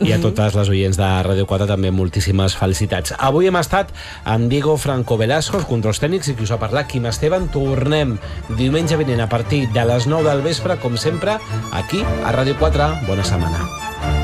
I a totes les oients de Ràdio 4 també moltíssimes felicitats. Avui hem estat amb Diego Franco Velasco, els controls tècnics, i qui us ha parlat, Quim Esteban. Tornem diumenge vinent a partir de les 9 del vespre, com sempre, aquí a Ràdio 4. Bona setmana.